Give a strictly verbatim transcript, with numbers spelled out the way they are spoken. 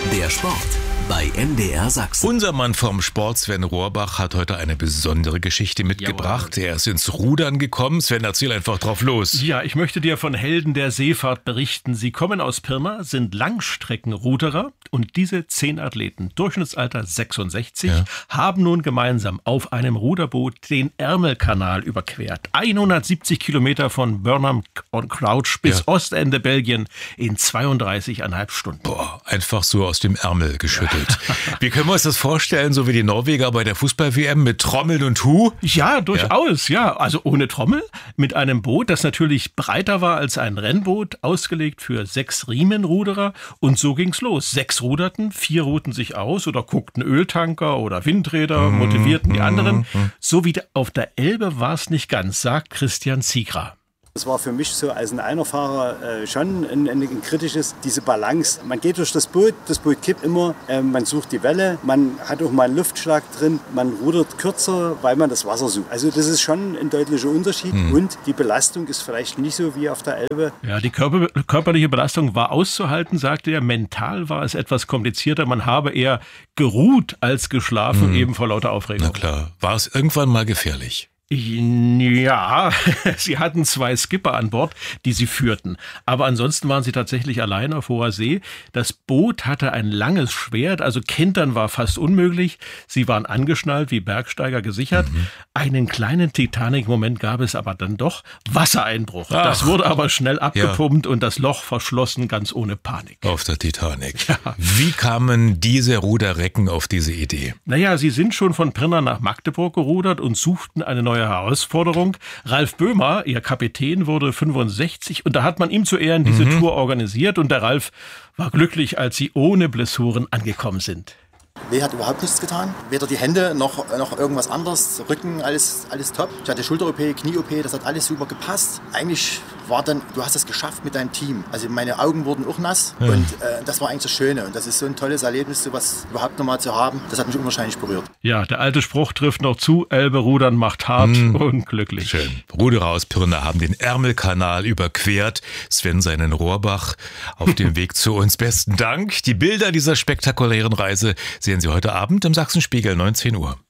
Der Sport bei N D R Sachsen. Unser Mann vom Sport, Sven Rohrbach, hat heute eine besondere Geschichte mitgebracht. Jawohl. Er ist ins Rudern gekommen. Sven, erzähl einfach drauf los. Ja, ich möchte dir von Helden der Seefahrt berichten. Sie kommen aus Pirna, sind Langstreckenruderer und diese zehn Athleten, Durchschnittsalter sechsundsechzig, ja. haben nun gemeinsam auf einem Ruderboot den Ärmelkanal überquert. hundertsiebzig Kilometer von Burnham on Crouch bis ja. Ostende Belgien in zweiunddreißig Komma fünf Stunden. Boah, einfach so aus dem Ärmel geschüttelt. Wie können wir uns das vorstellen, so wie die Norweger bei der Fußball-W M mit Trommeln und Hu? Ja, durchaus, ja. ja. Also ohne Trommel, mit einem Boot, das natürlich breiter war als ein Rennboot, ausgelegt für sechs Riemenruderer. Und so ging's los. Sechs ruderten, vier ruhten sich aus oder guckten Öltanker oder Windräder, mm, motivierten die anderen. Mm, mm. So wie auf der Elbe war es nicht ganz, sagt Christian Ziegra. Das war für mich so als ein Einerfahrer äh, schon ein, ein, ein kritisches, diese Balance. Man geht durch das Boot, das Boot kippt immer, äh, man sucht die Welle, man hat auch mal einen Luftschlag drin, man rudert kürzer, weil man das Wasser sucht. Also das ist schon ein deutlicher Unterschied mhm. und die Belastung ist vielleicht nicht so wie auf der Elbe. Ja, die Körper, körperliche Belastung war auszuhalten, sagte er. Mental war es etwas komplizierter. Man habe eher geruht als geschlafen, mhm. eben vor lauter Aufregung. Na klar, war es irgendwann mal gefährlich? Ja, sie hatten zwei Skipper an Bord, die sie führten. Aber ansonsten waren sie tatsächlich allein auf hoher See. Das Boot hatte ein langes Schwert, also kentern war fast unmöglich. Sie waren angeschnallt, wie Bergsteiger gesichert. Mhm. Einen kleinen Titanic-Moment gab es aber dann doch. Wassereinbruch. Ach. Das wurde aber schnell abgepumpt ja. und das Loch verschlossen, ganz ohne Panik. Auf der Titanic. Ja. Wie kamen diese Ruderrecken auf diese Idee? Naja, sie sind schon von Pirna nach Magdeburg gerudert und suchten eine neue Herausforderung. Ralf Böhmer, ihr Kapitän, wurde fünfundsechzig und da hat man ihm zu Ehren diese mhm. Tour organisiert und der Ralf war glücklich, als sie ohne Blessuren angekommen sind. Weh hat überhaupt nichts getan. Weder die Hände noch, noch irgendwas anderes. Rücken, alles, alles top. Ich hatte Schulter-O P, Knie-O P, das hat alles super gepasst. Eigentlich war dann, du hast es geschafft mit deinem Team. Also meine Augen wurden auch nass ja. und äh, das war eigentlich das Schöne. Und das ist so ein tolles Erlebnis, sowas überhaupt nochmal zu haben. Das hat mich unwahrscheinlich berührt. Ja, der alte Spruch trifft noch zu. Elbe rudern macht hart mm. und glücklich. Schön. Ruderer aus Pirna haben den Ärmelkanal überquert. Sven seinen Rohrbach auf dem Weg zu uns. Besten Dank. Die Bilder dieser spektakulären Reise sehen Sie heute Abend im Sachsenspiegel, neunzehn Uhr.